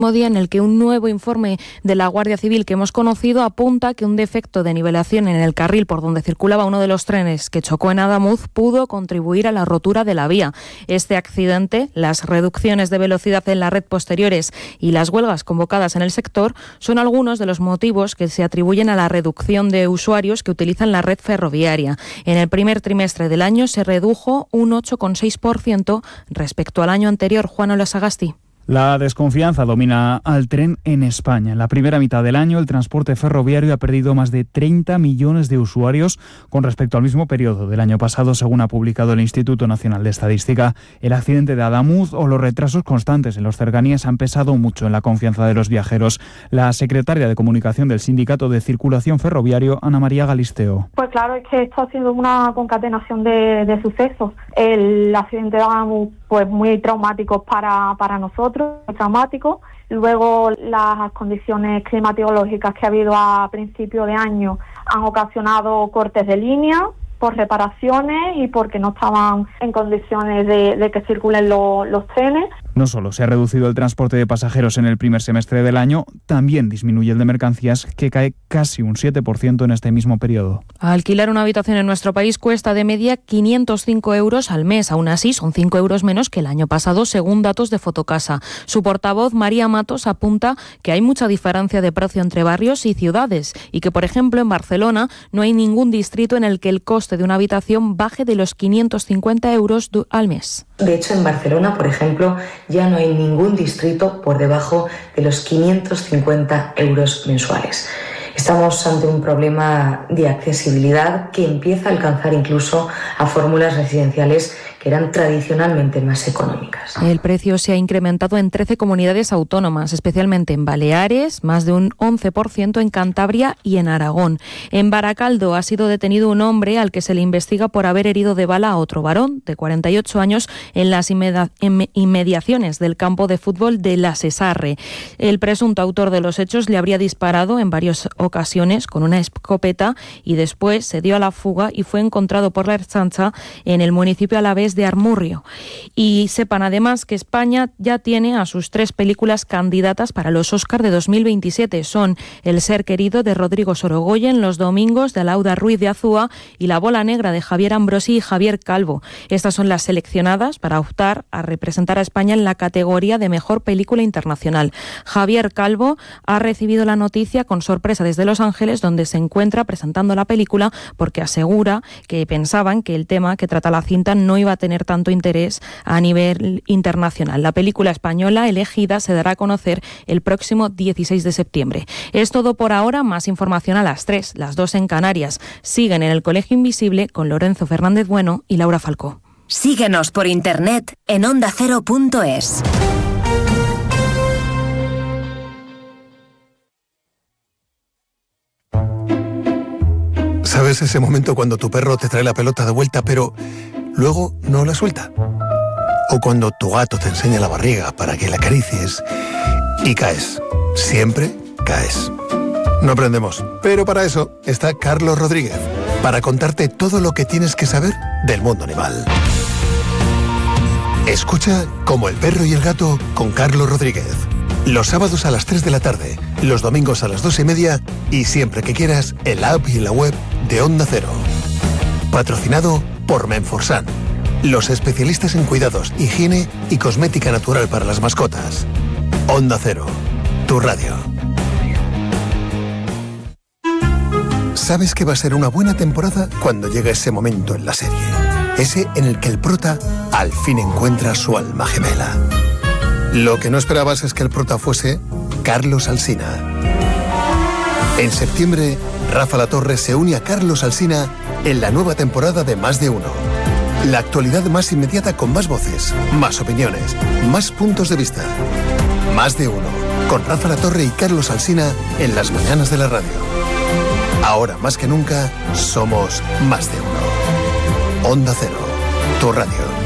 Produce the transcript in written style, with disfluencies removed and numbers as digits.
día en el que un nuevo informe de la Guardia Civil que hemos conocido apunta que un defecto de nivelación en el carril por donde circulaba uno de los trenes que chocó en Adamuz pudo contribuir a la rotura de la vía. Este accidente, las reducciones de velocidad en la red posteriores y las huelgas convocadas en el sector son algunos de los motivos que se atribuyen a la reducción de usuarios que utilizan la red ferroviaria. En el primer trimestre del año se redujo un 8,6% respecto al año anterior. Juan Olasagasti. La desconfianza domina al tren en España. En la primera mitad del año, el transporte ferroviario ha perdido más de 30 millones de usuarios con respecto al mismo periodo del año pasado, según ha publicado el Instituto Nacional de Estadística. El accidente de Adamuz o los retrasos constantes en los cercanías han pesado mucho en la confianza de los viajeros. La secretaria de Comunicación del Sindicato de Circulación Ferroviario, Ana María Galisteo. Pues claro, es que esto ha sido una concatenación de sucesos. El accidente de Adamuz, pues muy traumático para nosotros, muy traumático. Luego las condiciones climatológicas que ha habido a principio de año han ocasionado cortes de línea por reparaciones y porque no estaban en condiciones de que circulen los trenes. No solo se ha reducido el transporte de pasajeros en el primer semestre del año, también disminuye el de mercancías, que cae casi un 7% en este mismo periodo. Alquilar una habitación en nuestro país cuesta de media 505 euros al mes. Aún así, son 5 euros menos que el año pasado, según datos de Fotocasa. Su portavoz, María Matos, apunta que hay mucha diferencia de precio entre barrios y ciudades y que, por ejemplo, en Barcelona no hay ningún distrito en el que el coste de una habitación baje de los 550 euros al mes. De hecho, en Barcelona, por ejemplo, ya no hay ningún distrito por debajo de los 550 euros mensuales. Estamos ante un problema de accesibilidad que empieza a alcanzar incluso a fórmulas residenciales que eran tradicionalmente más económicas. El precio se ha incrementado en 13 comunidades autónomas, especialmente en Baleares, más de un 11% en Cantabria y en Aragón. En Baracaldo ha sido detenido un hombre al que se le investiga por haber herido de bala a otro varón de 48 años en las inmediaciones del campo de fútbol de La Sesarre. El presunto autor de los hechos le habría disparado en varias ocasiones con una escopeta y después se dio a la fuga y fue encontrado por la Ertzaintza en el municipio alavés de Armurrio. Y sepan además que España ya tiene a sus 3 películas candidatas para los Óscar de 2027. Son El ser querido de Rodrigo Sorogoyen, Los domingos de Lauda Ruiz de Azúa y La bola negra de Javier Ambrosi y Javier Calvo. Estas son las seleccionadas para optar a representar a España en la categoría de mejor película internacional. Javier Calvo ha recibido la noticia con sorpresa desde Los Ángeles, donde se encuentra presentando la película, porque asegura que pensaban que el tema que trata la cinta no iba a tener tanto interés a nivel internacional. La película española elegida se dará a conocer el próximo 16 de septiembre. Es todo por ahora. Más información a las 3, las 2 en Canarias. Siguen en el Colegio Invisible con Lorenzo Fernández Bueno y Laura Falcó. Síguenos por internet en ondacero.es. ¿Sabes ese momento cuando tu perro te trae la pelota de vuelta, pero luego no la suelta? O cuando tu gato te enseña la barriga para que la acaricies y caes. Siempre caes. No aprendemos, pero para eso está Carlos Rodríguez, para contarte todo lo que tienes que saber del mundo animal. Escucha Como el perro y el gato con Carlos Rodríguez. Los sábados a las 3 de la tarde, los domingos a las 2:30 y siempre que quieras en la app y en la web de Onda Cero. Patrocinado por Menforsan, los especialistas en cuidados, higiene y cosmética natural para las mascotas. Onda Cero, tu radio. Sabes que va a ser una buena temporada cuando llegue ese momento en la serie. Ese en el que el prota al fin encuentra su alma gemela. Lo que no esperabas es que el prota fuese Carlos Alsina. En septiembre, Rafa Latorre se une a Carlos Alsina en la nueva temporada de Más de Uno. La actualidad más inmediata con más voces, más opiniones, más puntos de vista. Más de Uno, con Rafa Latorre y Carlos Alsina en las mañanas de la radio. Ahora más que nunca, somos Más de Uno. Onda Cero, tu radio.